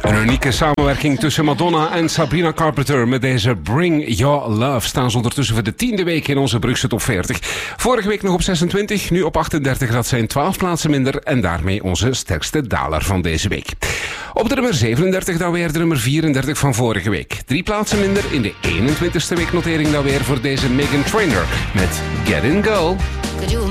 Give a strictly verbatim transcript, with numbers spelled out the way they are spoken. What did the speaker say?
Een unieke samenwerking tussen Madonna en Sabrina Carpenter met deze Bring Your Love. Staan ze ondertussen voor de tiende week in onze Brugse top veertig. Vorige week nog op zesentwintig, nu op achtendertig. Dat zijn twaalf plaatsen minder en daarmee onze sterkste daler van deze week. Op de nummer zevenendertig dan weer de nummer vierendertig van vorige week. Drie plaatsen minder in de eenentwintigste week notering dan weer voor deze Meghan Trainor met Get In Girl.